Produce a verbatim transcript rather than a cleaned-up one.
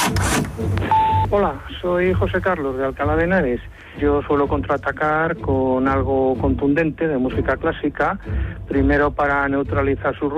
Hola, soy José Carlos de Alcalá de Henares. Yo suelo contraatacar con algo contundente de música clásica, primero para neutralizar su